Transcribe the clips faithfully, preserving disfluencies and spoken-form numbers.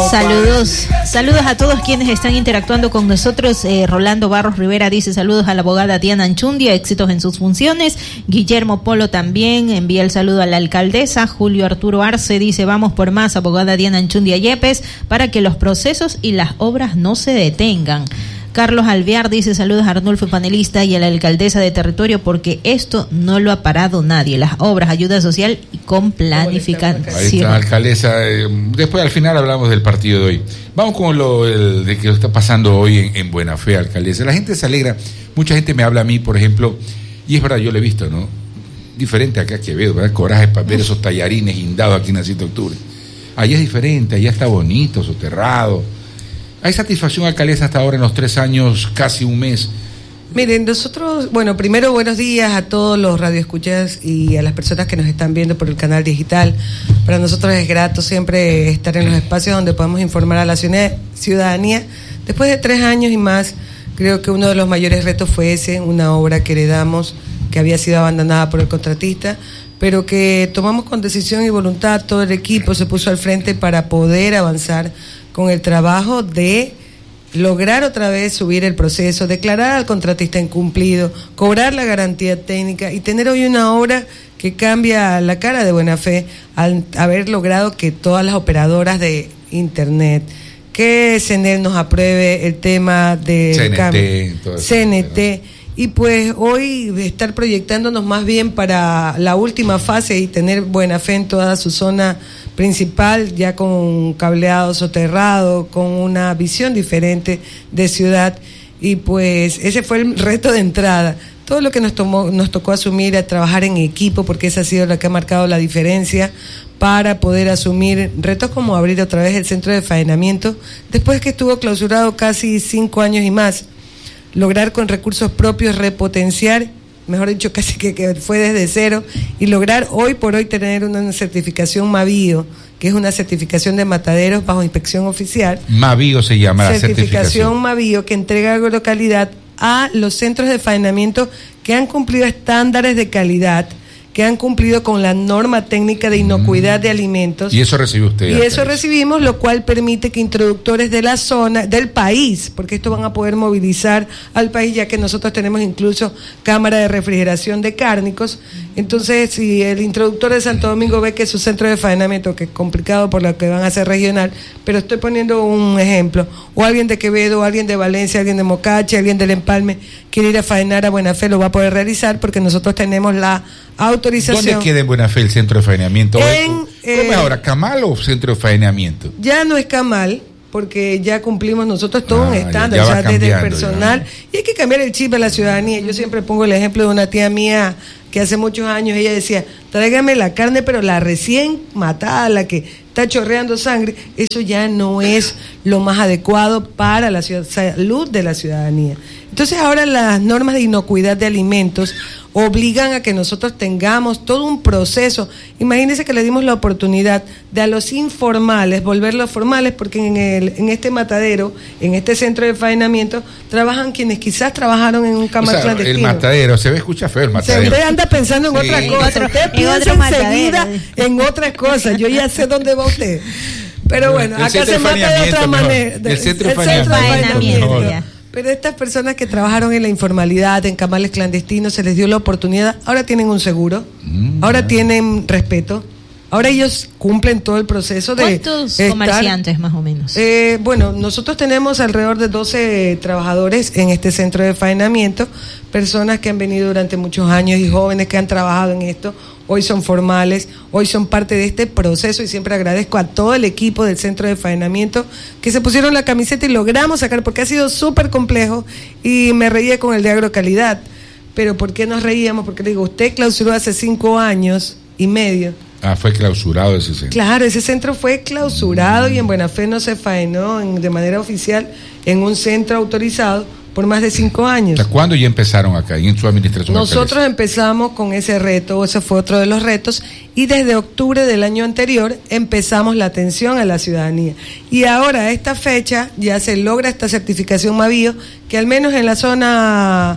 Saludos, saludos a todos quienes están interactuando con nosotros. eh, Rolando Barros Rivera dice saludos a la abogada Diana Anchundia, éxitos en sus funciones. Guillermo Polo también envía el saludo a la alcaldesa. Julio Arturo Arce dice vamos por más, abogada Diana Anchundia Yepes, para que los procesos y las obras no se detengan. Carlos Alvear dice saludos a Arnulfo, panelista, y a la alcaldesa de territorio, porque esto no lo ha parado nadie, las obras, ayuda social y con planificación. Ahí está, alcaldesa. Eh, después al final hablamos del partido de hoy. Vamos con lo el, de que está pasando hoy en, en Buena Fe, alcaldesa. La gente se alegra, mucha gente me habla a mí, por ejemplo, y es verdad, yo lo he visto, ¿no? Diferente acá que veo, ¿verdad? Coraje para ver esos tallarines guindados aquí en el siete de octubre. Allá es diferente, allá está bonito, soterrado. ¿Hay satisfacción, alcaldesa, hasta ahora en los tres años, casi un mes? Miren, nosotros, bueno, primero buenos días a todos los radioescuchas y a las personas que nos están viendo por el canal digital. Para nosotros es grato siempre estar en los espacios donde podemos informar a la ciudadanía. Después de tres años y más, creo que uno de los mayores retos fue ese, una obra que heredamos, que había sido abandonada por el contratista, pero que tomamos con decisión y voluntad, todo el equipo se puso al frente para poder avanzar con el trabajo de lograr otra vez subir el proceso, declarar al contratista incumplido, cobrar la garantía técnica y tener hoy una obra que cambia la cara de Buena Fe al haber logrado que todas las operadoras de internet, que C N E L nos apruebe el tema de C N T, C N T, y pues hoy estar proyectándonos más bien para la última fase y tener Buena Fe en toda su zona principal, ya con un cableado soterrado, con una visión diferente de ciudad, y pues ese fue el reto de entrada. Todo lo que nos tomó, nos tocó asumir a trabajar en equipo, porque esa ha sido la que ha marcado la diferencia para poder asumir retos como abrir otra vez el centro de faenamiento, después que estuvo clausurado casi cinco años y más. Lograr con recursos propios repotenciar, mejor dicho, casi que, que fue desde cero, y lograr hoy por hoy tener una certificación Mavío, que es una certificación de mataderos bajo inspección oficial. Mavío se llama la certificación. Certificación Mavío, que entrega agrolocalidad a los centros de faenamiento que han cumplido estándares de calidad, que han cumplido con la norma técnica de inocuidad mm. de alimentos. Y eso recibió usted. Y eso recibimos, lo cual permite que introductores de la zona, del país, porque esto van a poder movilizar al país, ya que nosotros tenemos incluso cámara de refrigeración de cárnicos. Entonces, si el introductor de Santo Domingo ve que su centro de faenamiento, que es complicado por lo que van a hacer regional, pero estoy poniendo un ejemplo, o alguien de Quevedo, o alguien de Valencia, alguien de Mocache, alguien del Empalme, quiere ir a faenar a Buena Fe, lo va a poder realizar, porque nosotros tenemos la autorización. ¿Dónde queda en Buena Fe el centro de faenamiento? En, ¿Cómo eh, es ahora, Camal o centro de faenamiento? Ya no es Camal, porque ya cumplimos nosotros todo ah, un estándar, ya, ya o sea, desde el personal, ya. Y hay que cambiar el chip a la ciudadanía. Yo siempre pongo el ejemplo de una tía mía que hace muchos años ella decía, tráigame la carne, pero la recién matada, la que está chorreando sangre. Eso ya no es lo más adecuado para la ciudad, salud de la ciudadanía. Entonces ahora las normas de inocuidad de alimentos obligan a que nosotros tengamos todo un proceso. Imagínense que le dimos la oportunidad de a los informales volverlos formales, porque en el en este matadero, en este centro de faenamiento, trabajan quienes quizás trabajaron en un camal o sea, clandestino. El matadero, se ve, escucha feo el matadero. Usted anda pensando en sí. otra cosa, usted piensa enseguida en otras cosas, yo ya sé dónde va usted. Pero bueno, el acá se mata de otra manera. El centro de faenamiento. Pero estas personas que trabajaron en la informalidad, en camales clandestinos, se les dio la oportunidad, ahora tienen un seguro, mm, ahora ah. tienen respeto, ahora ellos cumplen todo el proceso de... ¿Cuántos estar, comerciantes más o menos? Eh, bueno, nosotros tenemos alrededor de doce trabajadores en este centro de faenamiento, personas que han venido durante muchos años y jóvenes que han trabajado en esto. Hoy son formales, hoy son parte de este proceso, y siempre agradezco a todo el equipo del centro de faenamiento que se pusieron la camiseta y logramos sacar, porque ha sido súper complejo, y me reía con el de agrocalidad. Pero ¿por qué nos reíamos? Porque le digo, usted clausuró hace cinco años y medio. Ah, fue clausurado ese centro. Claro, ese centro fue clausurado mm. y en Buena Fe no se faenó en, de manera oficial en un centro autorizado por más de cinco años. ¿Hasta cuándo ya empezaron acá en su administración? Nosotros empezamos con ese reto, ese fue otro de los retos, y desde octubre del año anterior empezamos la atención a la ciudadanía. Y ahora a esta fecha ya se logra esta certificación Mavío, que al menos en la zona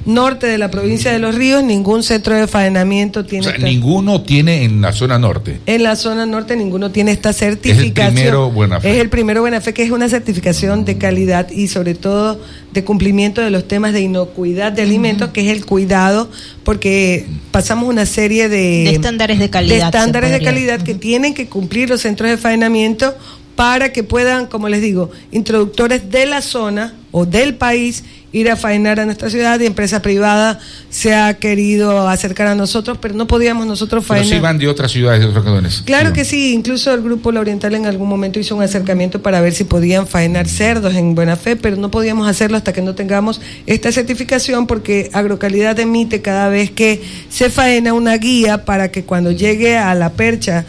norte de la provincia de Los Ríos, ningún centro de faenamiento tiene. O sea, esta, ninguno tiene en la zona norte. En la zona norte ninguno tiene esta certificación. Es el primero Buena Fe. Es el primero Buena Fe, que es una certificación de calidad y sobre todo de cumplimiento de los temas de inocuidad de alimentos, uh-huh. que es el cuidado, porque pasamos una serie de, de estándares de calidad. De estándares de calidad uh-huh. que tienen que cumplir los centros de faenamiento para que puedan, como les digo, introductores de la zona o del país ir a faenar a nuestra ciudad, y empresa privada se ha querido acercar a nosotros, pero no podíamos nosotros faenar. Pero sí van de otras ciudades, de otros cantones. Claro sí. que sí, incluso el Grupo La Oriental en algún momento hizo un acercamiento para ver si podían faenar cerdos en Buena Fe, pero no podíamos hacerlo hasta que no tengamos esta certificación, porque Agrocalidad emite cada vez que se faena una guía para que cuando llegue a la percha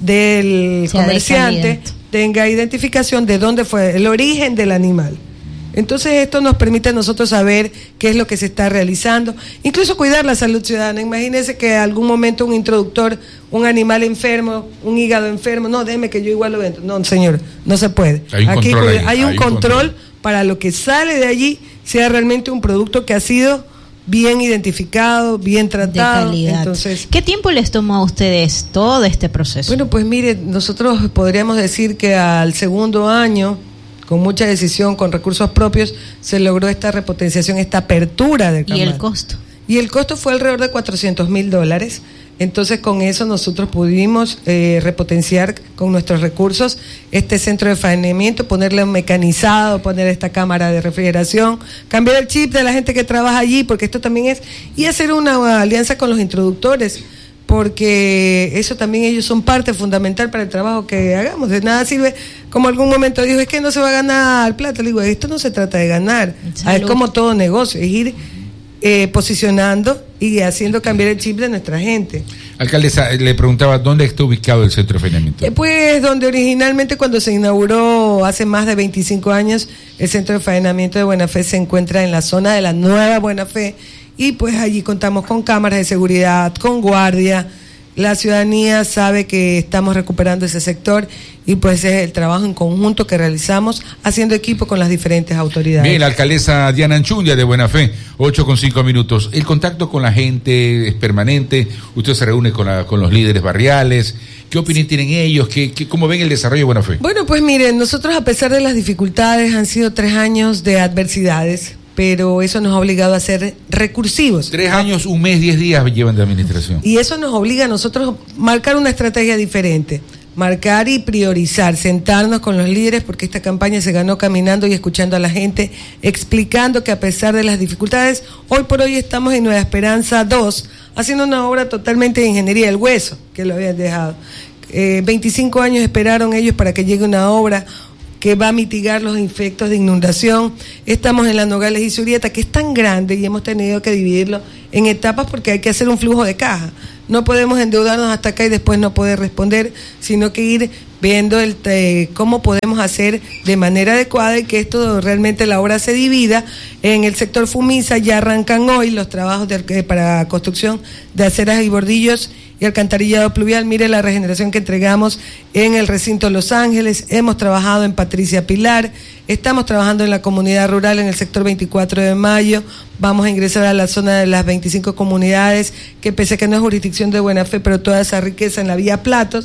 del sea comerciante de tenga identificación de dónde fue el origen del animal. Entonces esto nos permite a nosotros saber qué es lo que se está realizando, incluso cuidar la salud ciudadana. Imagínense que en algún momento un introductor, un animal enfermo, un hígado enfermo, no, déjeme que yo igual lo vendo. No, señor, no se puede. Hay un Aquí control, hay, ahí, hay un hay control, control para lo que sale de allí sea realmente un producto que ha sido bien identificado, bien tratado. De calidad. Entonces, ¿qué tiempo les tomó a ustedes todo este proceso? Bueno, pues mire, nosotros podríamos decir que al segundo año, con mucha decisión, con recursos propios, se logró esta repotenciación, esta apertura de cámara. ¿Y el costo? Y el costo fue alrededor de cuatrocientos mil dólares. Entonces, con eso nosotros pudimos eh, repotenciar con nuestros recursos este centro de faenamiento, ponerle un mecanizado, poner esta cámara de refrigeración, cambiar el chip de la gente que trabaja allí, porque esto también es, y hacer una alianza con los introductores, porque eso también ellos son parte fundamental para el trabajo que hagamos. De nada sirve, como algún momento dijo, es que no se va a ganar plata. Le digo, esto no se trata de ganar, es como todo negocio, es ir eh, posicionando y haciendo cambiar el chip de nuestra gente. Alcaldesa, le preguntaba, ¿dónde está ubicado el centro de faenamiento? Eh, pues donde originalmente, cuando se inauguró hace más de veinticinco años, el centro de faenamiento de Buena Fe se encuentra en la zona de la Nueva Buena Fe, y pues allí contamos con cámaras de seguridad, con guardia. La ciudadanía sabe que estamos recuperando ese sector, y pues es el trabajo en conjunto que realizamos haciendo equipo con las diferentes autoridades. Bien, la alcaldesa Diana Anchundia de Buena Fe, ocho con cinco minutos. El contacto con la gente es permanente, usted se reúne con, la, con los líderes barriales. ¿Qué opinión tienen ellos? ¿Qué, qué, ¿Cómo ven el desarrollo de Buena Fe? Bueno, pues miren, nosotros, a pesar de las dificultades, han sido tres años de adversidades, pero eso nos ha obligado a ser recursivos. Tres años, un mes, diez días llevan de administración. Y eso nos obliga a nosotros a marcar una estrategia diferente, marcar y priorizar, sentarnos con los líderes, porque esta campaña se ganó caminando y escuchando a la gente, explicando que a pesar de las dificultades, hoy por hoy estamos en Nueva Esperanza dos, haciendo una obra totalmente de ingeniería del hueso, que lo habían dejado. Eh, veinticinco años esperaron ellos para que llegue una obra que va a mitigar los efectos de inundación. Estamos en la Nogales y Surieta, que es tan grande, y hemos tenido que dividirlo en etapas porque hay que hacer un flujo de caja. No podemos endeudarnos hasta acá y después no poder responder, sino que ir viendo el eh, cómo podemos hacer de manera adecuada, y que esto realmente, la obra se divida. En el sector Fumisa ya arrancan hoy los trabajos de, eh, para construcción de aceras y bordillos y alcantarillado pluvial. Mire la regeneración que entregamos en el recinto Los Ángeles. Hemos trabajado en Patricia Pilar, estamos trabajando en la comunidad rural en el sector veinticuatro de mayo. Vamos a ingresar a la zona de las veinticinco comunidades, que pese a que no es jurisdicción de Buena Fe, pero toda esa riqueza en la vía Platos,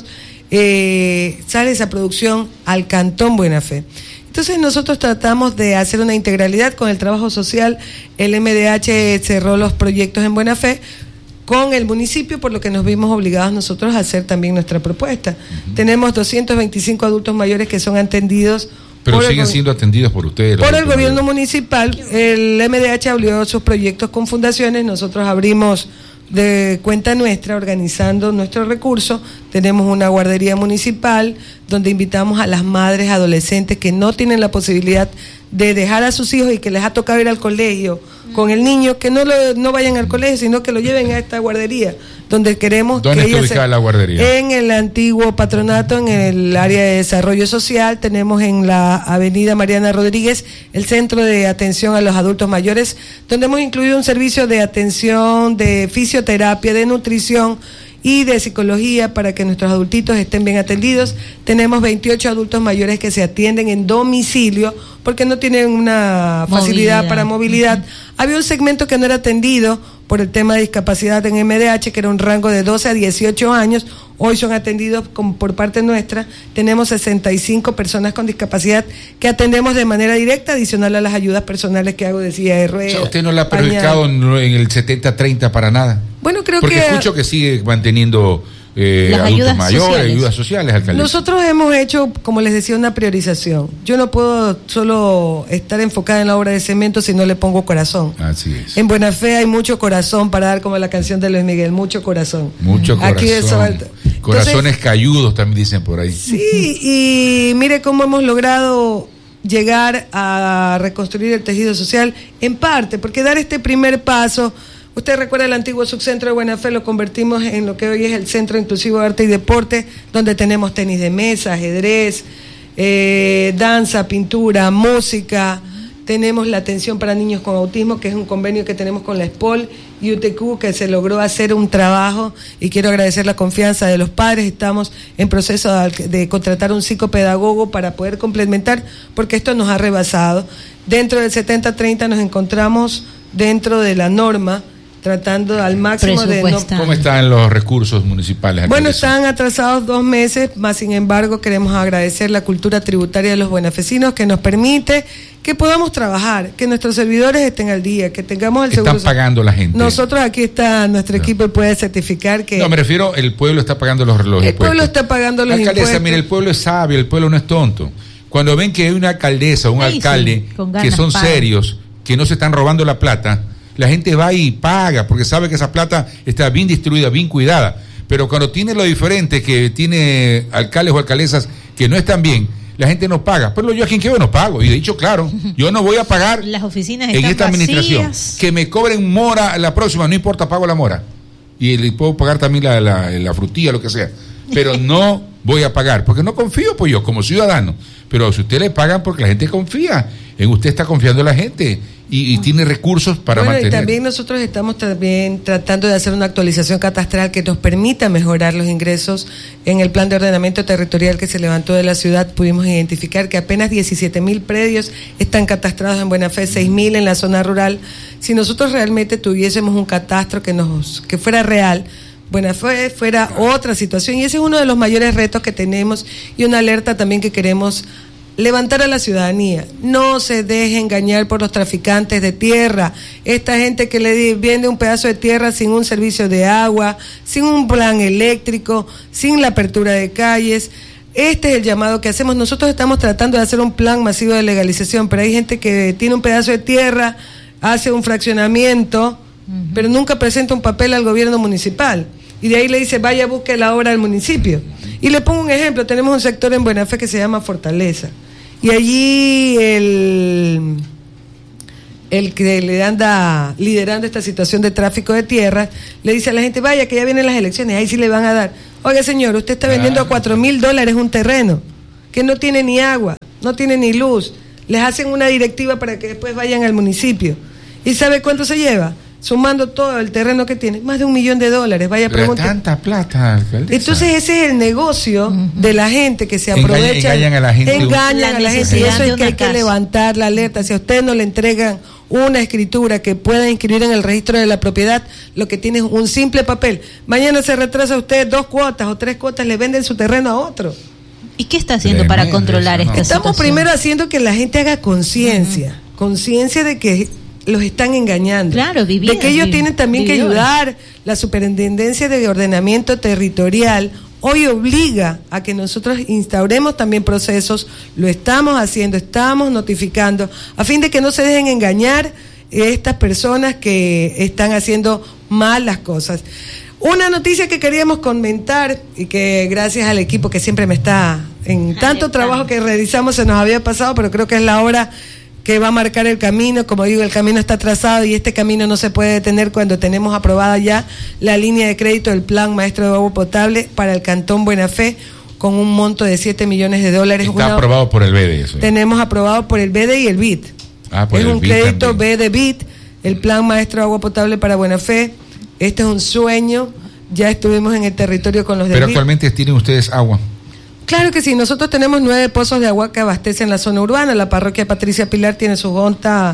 eh, sale esa producción al Cantón Buena Fe. Entonces nosotros tratamos de hacer una integralidad con el trabajo social. El M D H cerró los proyectos en Buena Fe con el municipio, por lo que nos vimos obligados nosotros a hacer también nuestra propuesta. Uh-huh. Tenemos doscientos veinticinco adultos mayores que son atendidos. Pero siguen siendo atendidos por ustedes. Por el gobierno municipal. El M D H abrió sus proyectos con fundaciones, nosotros abrimos de cuenta nuestra, organizando nuestro recurso. Tenemos una guardería municipal donde invitamos a las madres adolescentes que no tienen la posibilidad de dejar a sus hijos y que les ha tocado ir al colegio con el niño, que no lo, no vayan al colegio, sino que lo lleven a esta guardería, donde queremos ¿Dónde que está ubicada se, la guardería? En el antiguo patronato, en el área de desarrollo social. Tenemos en la avenida Mariana Rodríguez el centro de atención a los adultos mayores, donde hemos incluido un servicio de atención, de fisioterapia, de nutrición, y de psicología para que nuestros adultitos estén bien atendidos. Tenemos veintiocho adultos mayores que se atienden en domicilio porque no tienen una facilidad movilidad. para movilidad. Uh-huh. Había un segmento que no era atendido por el tema de discapacidad en M D H, que era un rango de doce a dieciocho años. Hoy son atendidos con, por parte nuestra. Tenemos sesenta y cinco personas con discapacidad que atendemos de manera directa, adicional a las ayudas personales que hago de silla de ruedas. O sea, ¿usted no la ha perjudicado en, en el setenta treinta para nada? Bueno, creo Porque que... Porque escucho que sigue manteniendo... Eh, las adultos ayudas mayores, sociales. ayudas sociales, alcaldesa. Nosotros hemos hecho, como les decía, una priorización. Yo no puedo solo estar enfocada en la obra de cemento si no le pongo corazón. Así es. En Buena Fe hay mucho corazón para dar, como la canción de Luis Miguel, mucho corazón. Mucho corazón. Aquí de Entonces, Corazones cayudos también dicen por ahí. Sí, y mire cómo hemos logrado llegar a reconstruir el tejido social, en parte, porque dar este primer paso... Usted recuerda el antiguo subcentro de Buena Fe, lo convertimos en lo que hoy es el Centro Inclusivo de Arte y Deporte, donde tenemos tenis de mesa, ajedrez, eh, danza, pintura, música. Tenemos la atención para niños con autismo, que es un convenio que tenemos con la ESPOL y U T Q, que se logró hacer un trabajo, y quiero agradecer la confianza de los padres. Estamos en proceso de, de contratar un psicopedagogo para poder complementar, porque esto nos ha rebasado. Dentro del setenta treinta nos encontramos dentro de la norma, tratando al máximo de no... ¿Cómo están los recursos municipales? Bueno, están atrasados dos meses, más sin embargo queremos agradecer la cultura tributaria de los buenafesinos que nos permite que podamos trabajar, que nuestros servidores estén al día, que tengamos el seguro. Están pagando la gente. Nosotros aquí está nuestro no. equipo y puede certificar que... No, me refiero, el pueblo está pagando los relojes. El pueblo está pagando los alcaldesa, impuestos. Mire, el pueblo es sabio, el pueblo no es tonto. Cuando ven que hay una alcaldesa o un Ay, alcalde sí, que son pagan. serios, que no se están robando la plata, la gente va y paga, porque sabe que esa plata está bien distribuida, bien cuidada. Pero cuando tiene lo diferente, que tiene alcaldes o alcaldesas que no están bien, la gente no paga. Pero yo a quien quiero no pago. Y de dicho claro, yo no voy a pagar Las oficinas en están esta administración. vacías. Que me cobren mora la próxima, no importa, pago la mora. Y le puedo pagar también la, la, la frutilla, lo que sea. Pero no voy a pagar, porque no confío, pues yo, como ciudadano. Pero si usted le pagan, porque la gente confía, en usted está confiando la gente y, y tiene recursos para bueno, mantener. Y también nosotros estamos también tratando de hacer una actualización catastral que nos permita mejorar los ingresos. En el plan de ordenamiento territorial que se levantó de la ciudad pudimos identificar que apenas diecisiete mil predios están catastrados en Buena Fe, seis mil en la zona rural. Si nosotros realmente tuviésemos un catastro que nos que fuera real, Buena Fe fuera otra situación, y ese es uno de los mayores retos que tenemos, y una alerta también que queremos levantar a la ciudadanía. No se deje engañar por los traficantes de tierra, esta gente que le vende un pedazo de tierra sin un servicio de agua, sin un plan eléctrico, sin la apertura de calles. Este es el llamado que hacemos. Nosotros estamos tratando de hacer un plan masivo de legalización, pero hay gente que tiene un pedazo de tierra, hace un fraccionamiento, uh-huh. pero nunca presenta un papel al gobierno municipal. Y de ahí le dice, vaya, busque la obra del municipio. Y le pongo un ejemplo, tenemos un sector en Buena Fe que se llama Fortaleza. Y allí el, el que le anda liderando esta situación de tráfico de tierras, le dice a la gente, vaya, que ya vienen las elecciones, ahí sí le van a dar. Oiga, señor, usted está vendiendo a cuatro mil dólares un terreno que no tiene ni agua, no tiene ni luz. Les hacen una directiva para que después vayan al municipio. ¿Y sabe cuánto se lleva? Sumando todo el terreno que tiene, más de un millón de dólares. Vaya, pregunta. Tanta plata, alcaldesa. Entonces ese es el negocio uh-huh. de la gente que se aprovecha. Engañan, engañan a la gente. Engañan a la gente. Y eso es que hay que levantar la alerta. Si a usted no le entregan una escritura que pueda inscribir en el registro de la propiedad, lo que tiene es un simple papel. Mañana se retrasa usted dos cuotas o tres cuotas, le venden su terreno a otro. ¿Y qué está haciendo Tremendo, para controlar eso, no. esta Estamos situación? primero haciendo que la gente haga conciencia, uh-huh. conciencia de que los están engañando. Claro, vivir, de que ellos vivir, tienen también vivir. que ayudar. La Superintendencia de Ordenamiento Territorial hoy obliga a que nosotros instauremos también procesos, lo estamos haciendo, estamos notificando, a fin de que no se dejen engañar estas personas que están haciendo mal las cosas. Una noticia que queríamos comentar, y que gracias al equipo que siempre me está, en tanto trabajo que realizamos se nos había pasado, pero creo que es la hora que va a marcar el camino. Como digo, el camino está trazado y este camino no se puede detener cuando tenemos aprobada ya la línea de crédito del Plan Maestro de Agua Potable para el Cantón Buena Fe, con un monto de siete millones de dólares. Está Una, aprobado por el B D E eso. Tenemos aprobado por el B D E y el B I D. Ah, por es el un B I D crédito también. B D B I D, el Plan Maestro de Agua Potable para Buena Fe. Este es un sueño ya estuvimos en el territorio con los de Pero actualmente tienen ustedes agua. Claro que sí, nosotros tenemos nueve pozos de agua que abastecen la zona urbana. La parroquia Patricia Pilar tiene su junta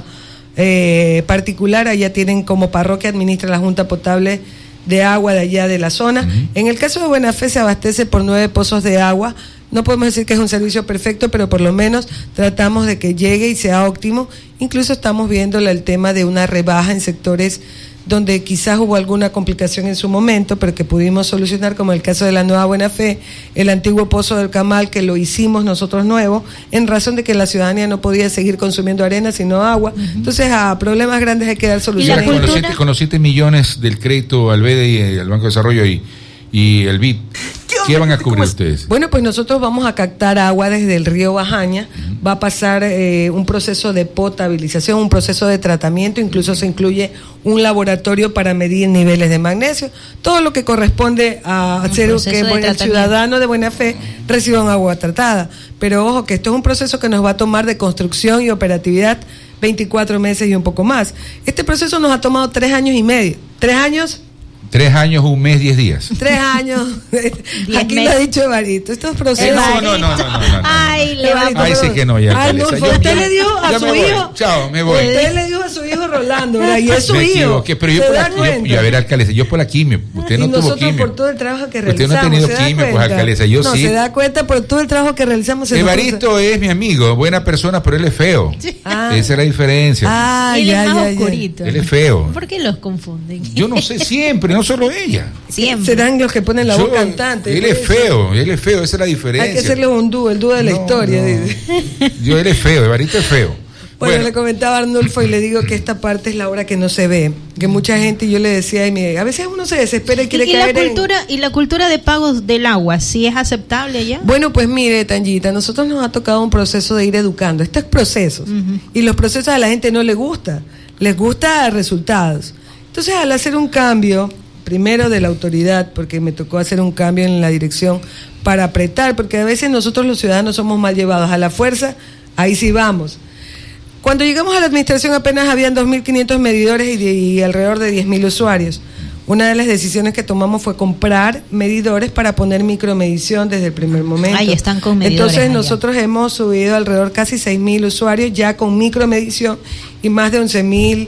eh, particular, allá tienen como parroquia, administra la junta potable de agua de allá de la zona. Uh-huh. En el caso de Buena Fe se abastece por nueve pozos de agua. No podemos decir que es un servicio perfecto, pero por lo menos tratamos de que llegue y sea óptimo. Incluso estamos viendo el tema de una rebaja en sectores donde quizás hubo alguna complicación en su momento, pero que pudimos solucionar, como el caso de la Nueva Buena Fe, el antiguo Pozo del Camal, que lo hicimos nosotros nuevo, en razón de que la ciudadanía no podía seguir consumiendo arena, sino agua. Uh-huh. Entonces, a problemas grandes hay que dar soluciones. Con los, siete, con los siete millones del crédito al B D I, el Banco de Desarrollo y, y el B I D, ¿qué van a cubrir ustedes? Bueno, pues nosotros vamos a captar agua desde el río Bajaña, uh-huh. va a pasar eh, un proceso de potabilización, un proceso de tratamiento, incluso se incluye un laboratorio para medir niveles de magnesio, todo lo que corresponde a un hacer que bueno, el ciudadano de buena fe reciba un agua tratada. Pero ojo, que esto es un proceso que nos va a tomar de construcción y operatividad veinticuatro meses y un poco más. Este proceso nos ha tomado tres años y medio. ¿Tres años? Tres años, un mes, diez días. Tres años. Aquí lo ha dicho Evarito. Estos procesos. No, no, no, no, no, no. Ay, le va a Ay, sí que no, ya. Ay, no, yo, usted yo, le dio a su hijo. Chao, me voy. Usted le dio a su hijo Rolando, ¿verdad? Y es su me hijo. Pero yo por, la, yo, yo, a ver, alcaldesa, yo por la quimio. Usted no y tuvo nosotros quimio. por todo el trabajo que usted realizamos. Usted no ha tenido quimio, pues, alcaldesa. Yo no, sí. se da cuenta por todo el trabajo que realizamos. Evarito es mi amigo, buena persona, pero él es feo. Ah. Esa es la diferencia. Ah, él ya, es más ya, oscurito. Ya. Él es feo. ¿Por qué los confunden? Yo no sé, siempre, no solo ella. Siempre. Serán los que ponen la Yo, voz cantante. Él es feo, él es feo, esa es la diferencia. Hay que hacerle un dúo, el dúo de la no, historia. No. Dice. Yo, él es feo, Evarito es feo. Bueno, bueno, le comentaba a Arnulfo y le digo que esta parte es la hora que no se ve, que mucha gente, yo le decía, y me, a veces uno se desespera y quiere ¿Y, y caer la cultura en... y la cultura de pagos del agua, ¿sí es aceptable allá? Bueno, pues mire, Tangita, nosotros nos ha tocado un proceso de ir educando, estos procesos, uh-huh. y los procesos a la gente no les gusta, les gusta resultados. Entonces, al hacer un cambio, primero de la autoridad, porque me tocó hacer un cambio en la dirección para apretar, porque a veces nosotros los ciudadanos somos mal llevados a la fuerza, ahí sí vamos. Cuando llegamos a la administración apenas habían dos mil quinientos medidores y, de, y alrededor de diez mil usuarios. Una de las decisiones que tomamos fue comprar medidores para poner micromedición desde el primer momento. Ahí están con medidores. Entonces allá. nosotros hemos subido alrededor casi seis mil usuarios ya con micromedición y más de once mil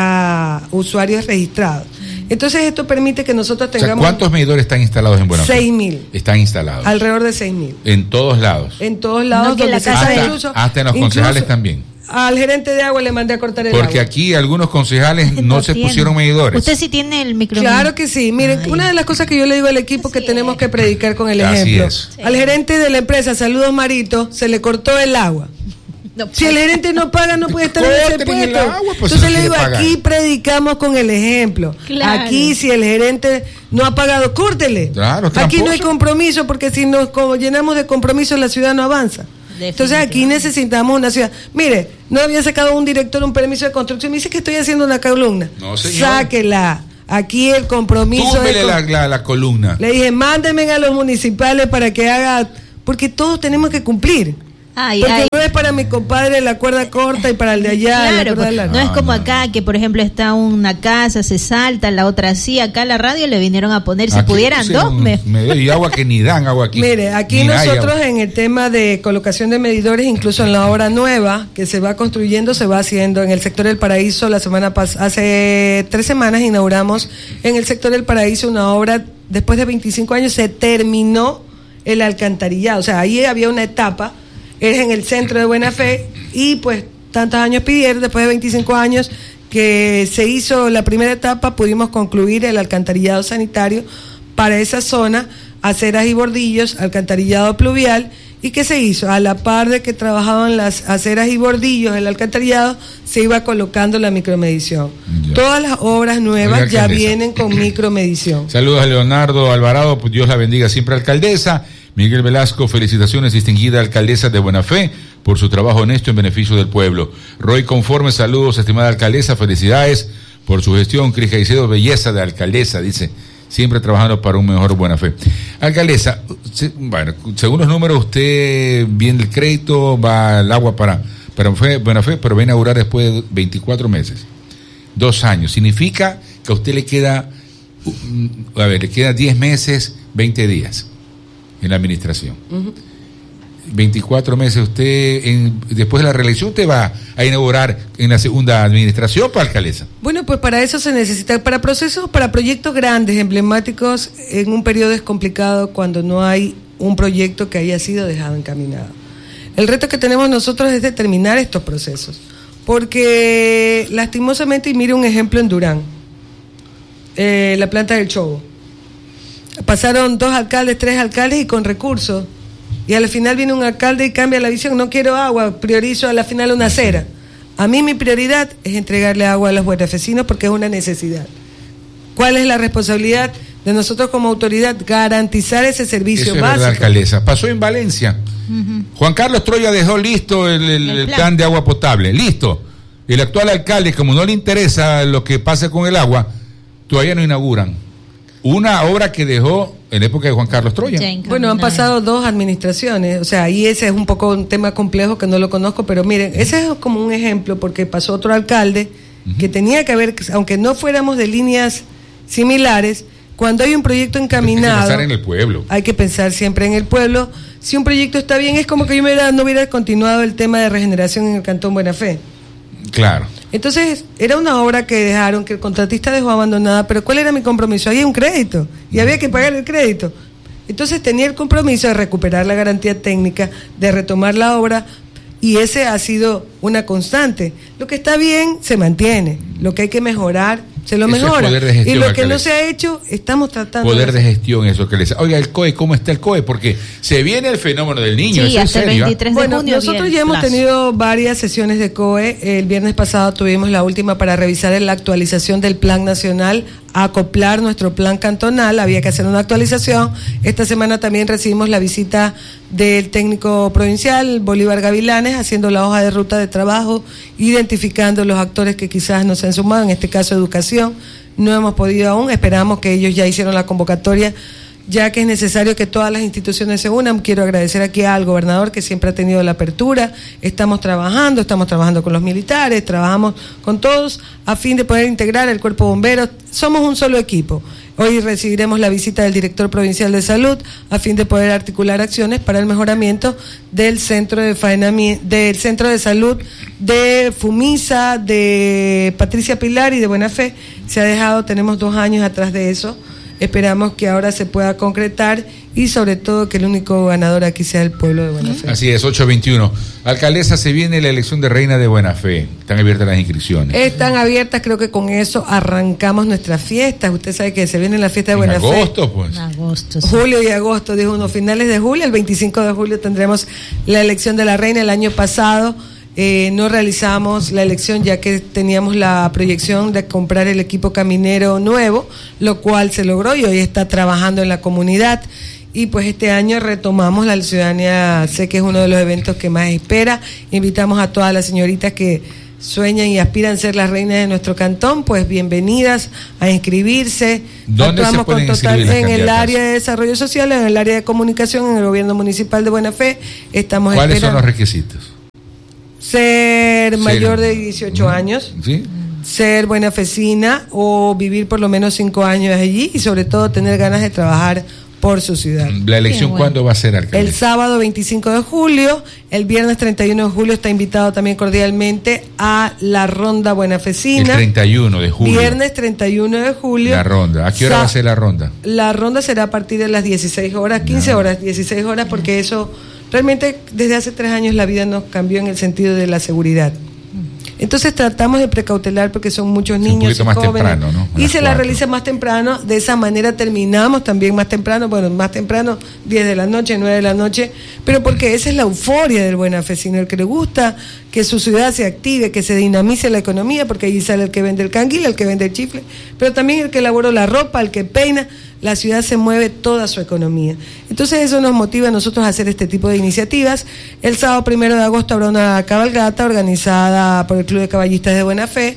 ya usuarios registrados. Entonces esto permite que nosotros tengamos... O sea, ¿cuántos medidores están instalados en Buena Fe? seis mil. Están instalados. Alrededor de seis mil. En todos lados. En todos lados. No, que donde la se casa sabe de... incluso, hasta en los incluso, concejales también. Al gerente de agua le mandé a cortar el Porque agua. aquí algunos concejales no, no se tiene. pusieron medidores. Usted sí tiene el micro. Claro que sí. Miren, Ay. una de las cosas que yo le digo al equipo Así que tenemos es. que predicar con el Así ejemplo. Es. Al gerente de la empresa, saludos Marito, se le cortó el agua. No, si el gerente no paga, no puede estar en ese puesto. El agua, pues Entonces si le digo, pagar. aquí predicamos con el ejemplo. Claro. Aquí, si el gerente no ha pagado, córtele. Claro, aquí tramposo. no hay compromiso, porque si nos como llenamos de compromiso, la ciudad no avanza. Entonces aquí necesitamos una ciudad. Mire, no había sacado un director un permiso de construcción. Me dice que estoy haciendo una columna. No, señor. Sáquela. Aquí el compromiso. Túmbele la, la, la columna. Le dije, mándenme a los municipales para que haga. Porque todos tenemos que cumplir. Ay, Porque ay. no es para mi compadre la cuerda corta y para el de allá. Claro, pues, la... no, no es como acá, que por ejemplo está una casa, se salta, la otra sí. Acá a la radio le vinieron a poner, si aquí, pudieran, sí, dos. Me... Y agua que ni dan agua aquí. Mire, aquí nosotros en el tema de colocación de medidores, incluso en la obra nueva que se va construyendo, se va haciendo en el sector del Paraíso. La semana pas- hace tres semanas inauguramos en el sector del Paraíso una obra, después de veinticinco años se terminó el alcantarillado. O sea, ahí había una etapa. Es en el centro de Buena Fe y pues tantos años pidieron, después de veinticinco años que se hizo la primera etapa, pudimos concluir el alcantarillado sanitario para esa zona, aceras y bordillos, alcantarillado pluvial. ¿Y qué se hizo? A la par de que trabajaban las aceras y bordillos, el alcantarillado, se iba colocando la micromedición. Ya. Todas las obras nuevas Oiga, ya vienen con micromedición. Saludos a Leonardo Alvarado, pues Dios la bendiga siempre, alcaldesa. Miguel Velasco, felicitaciones, distinguida alcaldesa de Buena Fe, por su trabajo honesto en beneficio del pueblo. Roy Conforme, saludos, estimada alcaldesa, felicidades por su gestión. Cris Caicedo, belleza de alcaldesa, dice, siempre trabajando para un mejor Buena Fe. Alcaldesa, se, bueno, según los números, usted viene el crédito, va al agua para, para Buena Fe, pero va a inaugurar después de veinticuatro meses, dos años. Significa que a usted le queda a ver, le quedan diez meses, veinte días en la administración. Uh-huh. veinticuatro meses usted, en, después de la reelección, usted va a inaugurar en la segunda administración para alcaldesa. Bueno, pues para eso se necesita, para procesos, para proyectos grandes, emblemáticos, en un periodo es complicado cuando no hay un proyecto que haya sido dejado encaminado. El reto que tenemos nosotros es determinar estos procesos, porque lastimosamente, y mire un ejemplo en Durán, eh, la planta del Chobo, pasaron dos alcaldes, tres alcaldes y con recursos, y al final viene un alcalde y cambia la visión, no quiero agua, priorizo a la final una acera. A mí mi prioridad es entregarle agua a los buenafesinos porque es una necesidad. ¿Cuál es la responsabilidad de nosotros como autoridad? Garantizar ese servicio Eso es básico. Verdad, alcaldesa. Pasó en Valencia. Uh-huh. Juan Carlos Troya dejó listo el, el, el, plan. el plan de agua potable, listo. El actual alcalde, como no le interesa lo que pase con el agua, todavía no inauguran una obra que dejó en la época de Juan Carlos Troya. Bueno, han pasado dos administraciones, o sea, y ese es un poco un tema complejo que no lo conozco, pero miren, ese es como un ejemplo, porque pasó otro alcalde uh-huh. que tenía que haber, aunque no fuéramos de líneas similares, cuando hay un proyecto encaminado, hay que pensar en el pueblo. Hay que pensar siempre en el pueblo. Si un proyecto está bien, es como que yo me hubiera, no hubiera continuado el tema de regeneración en el Cantón Buena Fe. Claro. Entonces, era una obra que dejaron, que el contratista dejó abandonada, pero ¿cuál era mi compromiso? Había un crédito y había que pagar el crédito. Entonces tenía el compromiso de recuperar la garantía técnica, de retomar la obra, y ese ha sido una constante. Lo que está bien se mantiene, lo que hay que mejorar se lo eso mejora. Es gestión, y lo que no se ha hecho, estamos tratando. Poder de gestión, eso que les. Oiga, el C O E, ¿cómo está el C O E? Porque se viene el fenómeno del niño. Sí, eso hasta es serio, el veintitrés de bueno, junio. Nosotros ya hemos plazo. tenido varias sesiones de C O E. El viernes pasado tuvimos la última para revisar la actualización del Plan Nacional, acoplar nuestro plan cantonal. Había que hacer una actualización. Esta semana también recibimos la visita del técnico provincial, Bolívar Gavilanes, haciendo la hoja de ruta de trabajo, identificando los actores que quizás no se han sumado, en este caso educación. No hemos podido aún, esperamos que ellos ya hicieron la convocatoria, ya que es necesario que todas las instituciones se unan. Quiero agradecer aquí al gobernador que siempre ha tenido la apertura. Estamos trabajando, estamos trabajando con los militares, trabajamos con todos a fin de poder integrar el cuerpo de bomberos. Somos un solo equipo. Hoy recibiremos la visita del director provincial de salud a fin de poder articular acciones para el mejoramiento del centro de faenamiento, del centro de salud de Fumisa, de Patricia Pilar y de Buena Fe. Se ha dejado, tenemos dos años atrás de eso. Esperamos que ahora se pueda concretar y sobre todo que el único ganador aquí sea el pueblo de Buena Fe. Así es, ocho veintiuno. Alcaldesa, se viene la elección de reina de Buena Fe. Están abiertas las inscripciones. Están abiertas, creo que con eso arrancamos nuestras fiestas. Usted sabe que se viene la fiesta de Buena Fe. En agosto, pues. Agosto, sí. Julio y agosto, dijo uno, finales de julio. El veinticinco de julio tendremos la elección de la reina. El año pasado Eh, no realizamos la elección ya que teníamos la proyección de comprar el equipo caminero nuevo, lo cual se logró y hoy está trabajando en la comunidad. Y pues este año retomamos la ciudadanía, sé que es uno de los eventos que más espera. Invitamos a todas las señoritas que sueñan y aspiran a ser las reinas de nuestro cantón, pues bienvenidas a inscribirse. ¿Dónde Actuamos se pueden con total, inscribir las en el candidatas? área de desarrollo social, en el área de comunicación, en el gobierno municipal de Buena Fe. Estamos ¿Cuáles esperando. son los requisitos? Ser mayor Ser, de dieciocho años, ¿sí? ser buenafesina o vivir por lo menos cinco años allí y sobre todo tener ganas de trabajar por su ciudad. ¿La elección bueno. cuándo va a ser, alcalde? El sábado veinticinco de julio, el viernes treinta y uno de julio está invitado también cordialmente a la ronda buenafesina. El treinta y uno de julio. Viernes treinta y uno de julio. La ronda. ¿A qué hora Sa- va a ser la ronda? La ronda será a partir de las dieciséis horas, quince No. horas, dieciséis horas, porque eso realmente desde hace tres años la vida nos cambió en el sentido de la seguridad. Entonces tratamos de precautelar porque son muchos Sí, niños un poquito y más jóvenes temprano, ¿no? A y las se la cuatro. realiza más temprano. De esa manera terminamos también más temprano, bueno, más temprano, diez de la noche, nueve de la noche, pero porque esa es la euforia del buenafesino, el que le gusta que su ciudad se active, que se dinamice la economía, porque allí sale el que vende el canguil, el que vende el chifle, pero también el que elaboró la ropa, el que peina. La ciudad se mueve toda su economía. Entonces eso nos motiva a nosotros a hacer este tipo de iniciativas. El sábado primero de agosto habrá una cabalgata organizada por el Club de Caballistas de Buena Fe.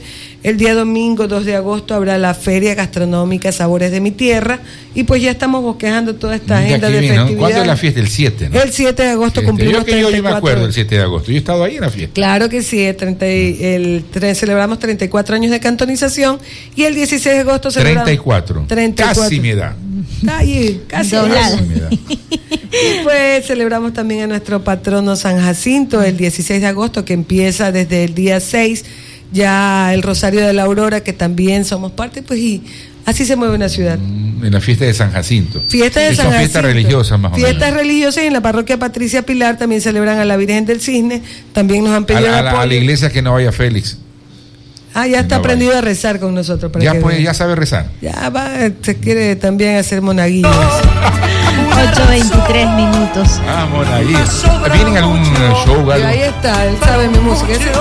El día domingo dos de agosto habrá la Feria Gastronómica Sabores de mi Tierra, y pues ya estamos bosquejando toda esta Mira, agenda de bien, ¿no? festividades. ¿Cuándo es la fiesta? El siete, ¿no? El siete de agosto siete. cumplimos yo, que yo, yo me acuerdo del siete de agosto, yo he estado ahí en la fiesta. Claro que sí, el treinta, el, el, celebramos treinta y cuatro años de cantonización, y el dieciséis de agosto celebramos... treinta y cuatro. treinta y cuatro. Casi mi edad. Ahí, casi doblada. Y pues celebramos también a nuestro patrono San Jacinto el dieciséis de agosto, que empieza desde el día seis, ya el Rosario de la Aurora, que también somos parte, pues, y así se mueve una ciudad. Mm, en la fiesta de San Jacinto. Fiesta de sí, San son Jacinto. fiestas religiosas más o menos. Fiestas religiosas, y en la parroquia Patricia Pilar también celebran a la Virgen del Cisne, también nos han A pedido la, a la- apoyo. a la iglesia que no vaya Félix. Ah, ya que está no aprendido vaya. a rezar con nosotros. Para Ya que pues, vean. ya sabe rezar. Ya va, se quiere también hacer monaguillo. ocho veintitrés minutos. Vamos ahí. ¿Vienen algún show? Y Algo? ahí está, él sabe mi música. Ese-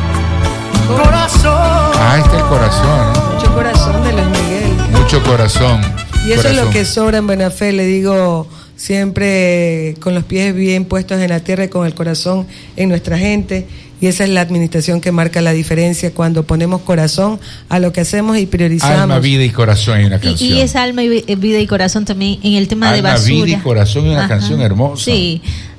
Ah, está el corazón. ¿eh? Mucho corazón de Luis Miguel. Mucho corazón. Y eso corazón. es lo que sobra en Buena Fe, le digo, siempre con los pies bien puestos en la tierra y con el corazón en nuestra gente. Y esa es la administración que marca la diferencia cuando ponemos corazón a lo que hacemos y priorizamos. Alma, vida y corazón en una Y, canción. y esa alma y vi- eh, vida y corazón también en el tema de Alma, basura. vida y corazón en una Ajá. canción hermosa. Sí.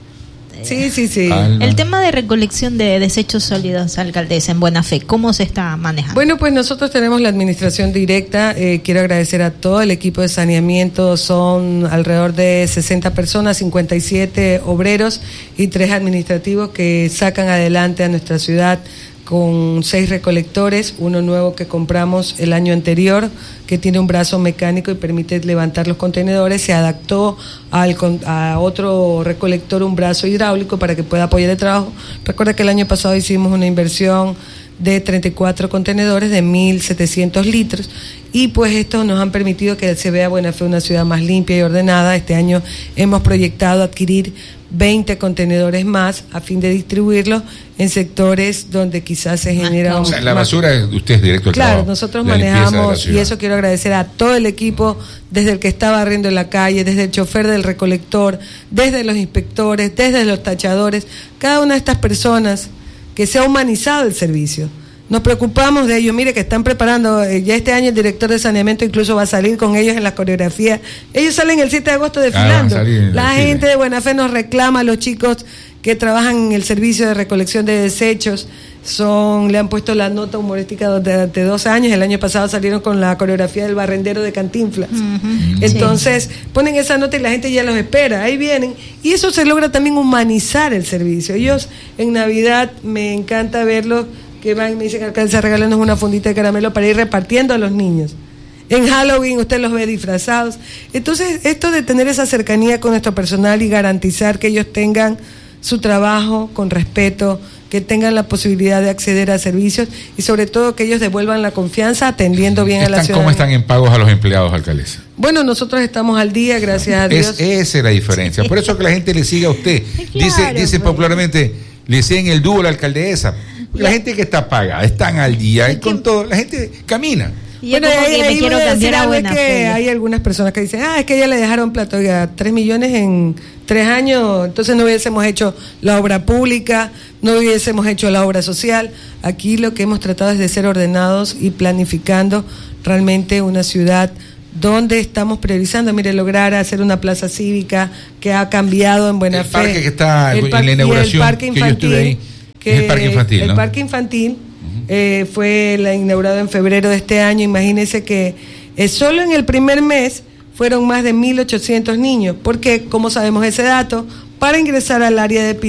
Sí, sí, sí. Alma. El tema de recolección de desechos sólidos, alcaldesa, en Buena Fe, ¿cómo se está manejando? Bueno, pues nosotros tenemos la administración directa. Eh, quiero agradecer a todo el equipo de saneamiento. Son alrededor de sesenta personas, cincuenta y siete obreros y tres administrativos que sacan adelante a nuestra ciudad con seis recolectores, uno nuevo que compramos el año anterior, que tiene un brazo mecánico y permite levantar los contenedores. Se adaptó al, con- a otro recolector, un brazo hidráulico para que pueda apoyar el trabajo. Recuerda que el año pasado hicimos una inversión de treinta y cuatro contenedores de mil setecientos litros, y pues estos nos han permitido que se vea Buena Fe una ciudad más limpia y ordenada. Este año hemos proyectado adquirir veinte contenedores más a fin de distribuirlos en sectores donde quizás se genera O un, sea, la más- basura es de ustedes directo al Claro, trabajo, nosotros la limpieza de la manejamos, y ciudad. eso quiero agradecer a todo el equipo, desde el que está barriendo en la calle, desde el chofer del recolector, desde los inspectores, desde los tachadores, cada una de estas personas que se ha humanizado el servicio. Nos preocupamos de ellos. Mire que están preparando, eh, ya este año el director de saneamiento incluso va a salir con ellos en la coreografía. Ellos salen el siete de agosto desfilando. Ah, van a salir en el la desfile. gente de Buena Fe nos reclama, los chicos que trabajan en el servicio de recolección de desechos, son, le han puesto la nota humorística durante dos años. El año pasado salieron con la coreografía del barrendero de Cantinflas. Ujú, Entonces ponen esa nota y la gente ya los espera, ahí vienen, y eso se logra también humanizar el servicio. Ellos en Navidad me encanta verlos que van y me dicen: alcaldesa, regálenos una fundita de caramelo para ir repartiendo a los niños. En Halloween usted los ve disfrazados. Entonces, esto de tener esa cercanía con nuestro personal y garantizar que ellos tengan su trabajo con respeto, que tengan la posibilidad de acceder a servicios, y sobre todo que ellos devuelvan la confianza atendiendo bien a la Están, ciudadanía. ¿Cómo están en pagos a los empleados, alcaldesa? Bueno, nosotros estamos al día, gracias a Dios. Es, esa es la diferencia. Por eso que la gente le sigue a usted. Dice, Claro, dice pues. popularmente, le siguen el dúo a la alcaldesa. Porque la gente que está pagada, están al día, y con todo, la gente camina. Y yo Bueno, como ahí, que me ahí quiero voy a cambiar decir a algo, es Buena que Fe. hay algunas personas que dicen: ah, es que ya le dejaron plata, oiga, tres millones en tres años, entonces no hubiésemos hecho la obra pública, no hubiésemos hecho la obra social. Aquí lo que hemos tratado es de ser ordenados y planificando realmente una ciudad donde estamos priorizando, mire, lograr hacer una plaza cívica que ha cambiado en Buena El Fe. parque que está El en par- la y el inauguración, parque que yo estuve ahí, que es el parque infantil, el ¿no? parque infantil eh, fue la inaugurado en febrero de este año. Imagínense que eh, solo en el primer mes fueron más de mil ochocientos niños, porque, como sabemos ese dato, para ingresar al área de